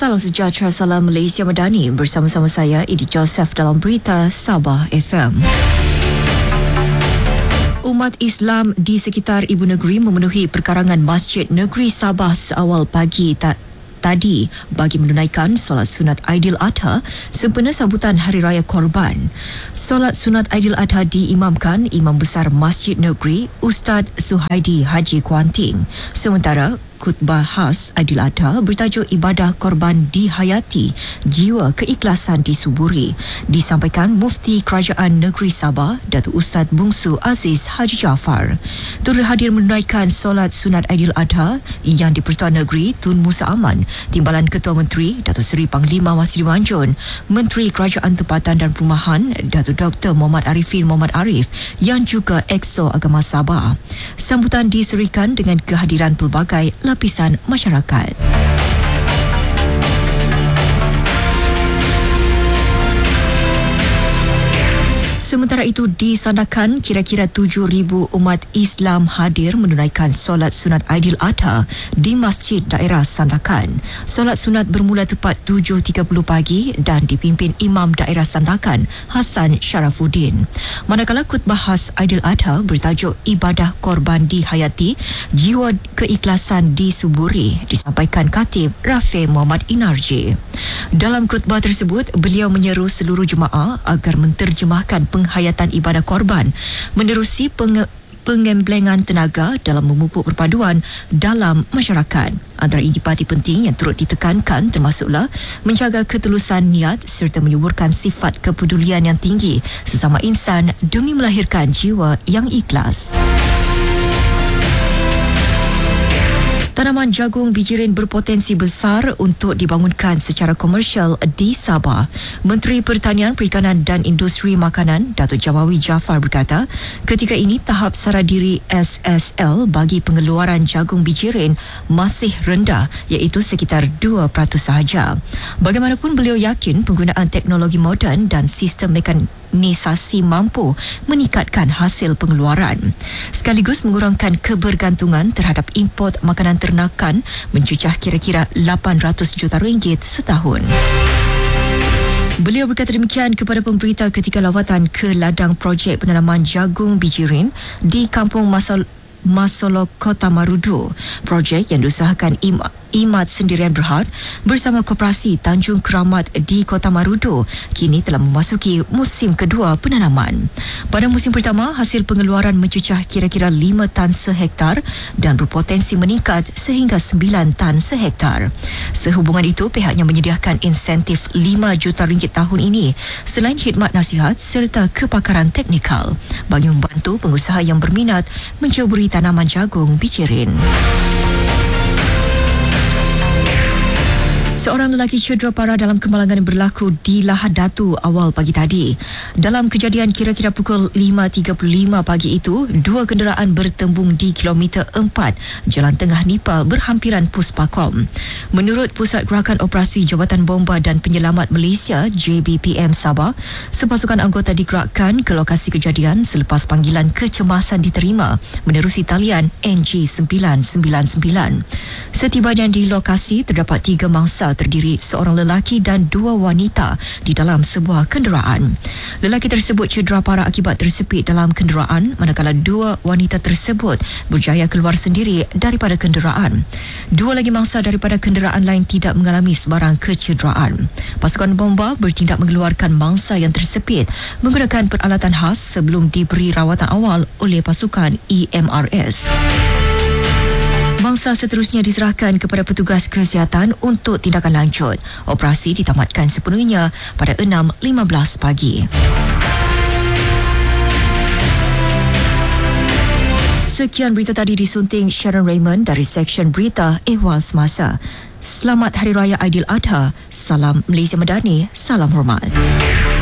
Salam sejahtera, salam Malaysia Madani. Bersama-sama saya, Edi Joseph dalam Berita Sabah FM. Umat Islam di sekitar Ibu Negeri memenuhi perkarangan Masjid Negeri Sabah seawal pagi tadi bagi menunaikan solat sunat Aidil Adha sempena sambutan Hari Raya Korban. Solat sunat Aidil Adha diimamkan Imam Besar Masjid Negeri Ustaz Suhaidi Haji Kuanting. Sementara khutbah khas Aidil Adha bertajuk Ibadah Korban Dihayati, Jiwa Keikhlasan Disuburi disampaikan Mufti Kerajaan Negeri Sabah Datuk Ustaz Bungsu Aziz Haji Jaafar. Turut hadir menunaikan solat sunat Aidil Adha yang di-Pertuan Negeri Tun Musa Aman, Timbalan Ketua Menteri Datuk Seri Panglima Masri Manjun, Menteri Kerajaan Tempatan dan Perumahan Datuk Dr. Muhammad Arifin Muhammad Arif yang juga Exo Agama Sabah. Sambutan diserikan dengan kehadiran pelbagai lapisan masyarakat. Sementara itu, disandarkan kira-kira 7,000 umat Islam hadir menunaikan solat sunat Aidil Adha di Masjid Daerah Sandakan. Solat sunat bermula tepat 7.30 pagi dan dipimpin Imam Daerah Sandakan Hassan Sharafuddin. Manakala khutbah khas Aidil Adha bertajuk Ibadah Korban Dihayati, Jiwa Keikhlasan Disuburi disampaikan Khatib Rafi Muhammad Inarji. Dalam khutbah tersebut, beliau menyeru seluruh jemaah agar menterjemahkan penghayatan ibadah korban menerusi pengemblengan tenaga dalam memupuk perpaduan dalam masyarakat. Antara intipati penting yang turut ditekankan termasuklah menjaga ketulusan niat serta menyuburkan sifat kepedulian yang tinggi sesama insan demi melahirkan jiwa yang ikhlas. Tanaman jagung bijirin berpotensi besar untuk dibangunkan secara komersial di Sabah. Menteri Pertanian, Perikanan dan Industri Makanan, Datuk Jamawi Jaafar berkata, ketika ini tahap saradiri SSL bagi pengeluaran jagung bijirin masih rendah, iaitu sekitar 2% sahaja. Bagaimanapun, beliau yakin penggunaan teknologi moden dan sistem mekanisasi mampu meningkatkan hasil pengeluaran, sekaligus mengurangkan kebergantungan terhadap import makanan ternakan mencecah kira-kira 800 juta ringgit setahun. Beliau berkata demikian kepada pemberita ketika lawatan ke ladang projek penanaman jagung bijirin di Kampung Masolo, Kota Marudu. Projek yang diusahakan Imat Sendirian Berhad bersama Koperasi Tanjung Keramat di Kota Marudu kini telah memasuki musim kedua penanaman. Pada musim pertama, hasil pengeluaran mencecah kira-kira 5 tan sehektar dan berpotensi meningkat sehingga 9 tan sehektar. Sehubungan itu, pihaknya menyediakan insentif 5 juta ringgit tahun ini selain khidmat nasihat serta kepakaran teknikal bagi membantu pengusaha yang berminat menceburi tanaman jagung bijirin. Seorang lelaki cedera parah dalam kemalangan yang berlaku di Lahad Datu awal pagi tadi. Dalam kejadian kira-kira pukul 5.35 pagi itu, 2 kenderaan bertembung di kilometer 4 Jalan Tengah Nipah berhampiran Puspakom. Menurut Pusat Gerakan Operasi Jabatan Bomba dan Penyelamat Malaysia JBPM Sabah, sepasukan anggota digerakkan ke lokasi kejadian selepas panggilan kecemasan diterima menerusi talian NG999. Setibanya di lokasi, terdapat 3 mangsa terdiri seorang lelaki dan 2 wanita di dalam sebuah kenderaan. Lelaki tersebut cedera parah akibat tersepit dalam kenderaan, manakala 2 wanita tersebut berjaya keluar sendiri daripada kenderaan. 2 lagi mangsa daripada kenderaan lain tidak mengalami sebarang kecederaan. Pasukan bomba bertindak mengeluarkan mangsa yang tersepit menggunakan peralatan khas sebelum diberi rawatan awal oleh pasukan EMRS. Mangsa seterusnya diserahkan kepada petugas kesihatan untuk tindakan lanjut. Operasi ditamatkan sepenuhnya pada 6.15 pagi. Sekian berita tadi disunting Sharon Raymond dari Seksyen Berita Ehwal Semasa. Selamat Hari Raya Aidil Adha. Salam Malaysia Madani. Salam hormat.